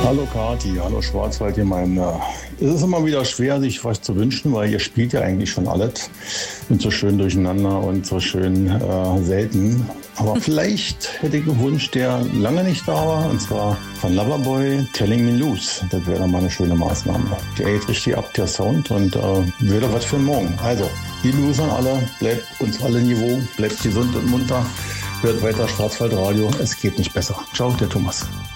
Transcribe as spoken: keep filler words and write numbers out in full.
Hallo Kati, hallo Schwarzwald, ihr meinen. Es ist immer wieder schwer, sich was zu wünschen, weil ihr spielt ja eigentlich schon alles und so schön durcheinander und so schön äh, selten. Aber vielleicht hätte ich einen Wunsch, der lange nicht da war, und zwar von Loverboy, Telling Me Loose. Das wäre doch mal eine schöne Maßnahme. Der geht richtig ab, der Sound, und äh, wäre doch was für morgen. Also, die Loser an alle, bleibt uns alle Niveau, bleibt gesund und munter, hört weiter Schwarzwaldradio, es geht nicht besser. Ciao, der Thomas.